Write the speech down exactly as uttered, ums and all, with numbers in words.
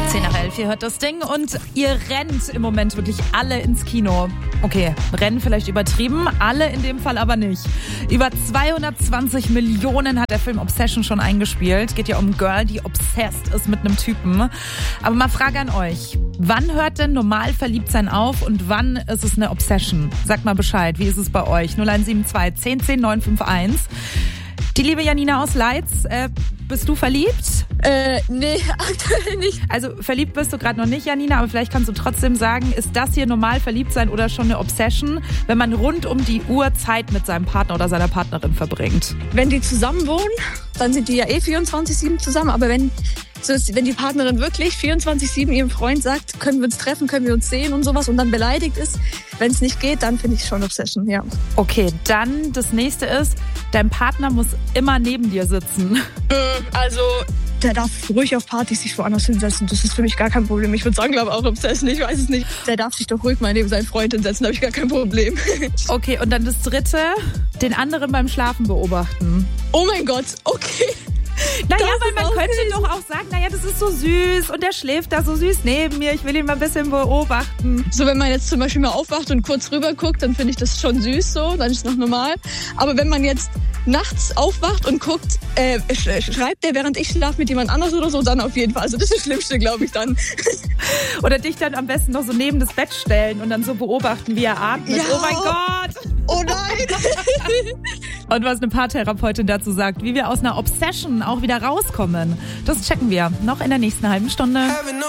zehn nach elf, ihr hört das Ding und ihr rennt im Moment wirklich alle ins Kino. Okay, rennen vielleicht übertrieben, alle in dem Fall aber nicht. Über zweihundertzwanzig Millionen hat der Film Obsession schon eingespielt. Geht ja um ein Girl, die obsessed ist mit einem Typen. Aber mal Frage an euch. Wann hört denn normal Verliebtsein auf und wann ist es eine Obsession? Sagt mal Bescheid, wie ist es bei euch? null eins sieben zwei, zehn zehn, neun fünf eins. Die liebe Janina aus Leitz, äh, bist du verliebt? Äh, nee, aktuell nicht. Also verliebt bist du gerade noch nicht, Janina, aber vielleicht kannst du trotzdem sagen, ist das hier normal verliebt sein oder schon eine Obsession, wenn man rund um die Uhr Zeit mit seinem Partner oder seiner Partnerin verbringt? Wenn die zusammen wohnen, dann sind die ja eh vierundzwanzig sieben zusammen, aber wenn so ist, wenn die Partnerin wirklich vierundzwanzig sieben ihrem Freund sagt, können wir uns treffen, können wir uns sehen und sowas und dann beleidigt ist, wenn es nicht geht, dann finde ich schon Obsession, ja. Okay, dann das nächste ist, dein Partner muss immer neben dir sitzen. Also, der darf ruhig auf Partys sich woanders hinsetzen, das ist für mich gar kein Problem. Ich würde sagen, glaube auch Obsession, ich weiß es nicht. Der darf sich doch ruhig mal neben seinen Freund hinsetzen, da habe ich gar kein Problem. Okay, und dann das dritte, den anderen beim Schlafen beobachten. Oh mein Gott, okay. Naja, weil man könnte doch auch sagen, naja, das ist so süß und der schläft da so süß neben mir, ich will ihn mal ein bisschen beobachten. So, wenn man jetzt zum Beispiel mal aufwacht und kurz rüber guckt, dann finde ich das schon süß so, dann ist es noch normal. Aber wenn man jetzt nachts aufwacht und guckt, äh, schreibt der, während ich schlafe mit jemand anders oder so, dann auf jeden Fall. Also das ist das Schlimmste, glaube ich, dann. Oder dich dann am besten noch so neben das Bett stellen und dann so beobachten, wie er atmet. Ja. Oh mein Gott! Oh nein! Und was eine Paartherapeutin dazu sagt, wie wir aus einer Obsession auch wieder rauskommen, das checken wir noch in der nächsten halben Stunde.